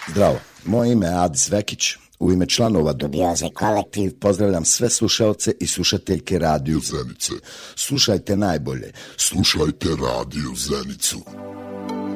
Zdravo, moje ime je Adis Vekić. U ime članova Dubioze Kolektiv pozdravljam sve slušaoce i slušateljke Radio Zenice. Slušajte najbolje. Slušajte Radio Zenicu.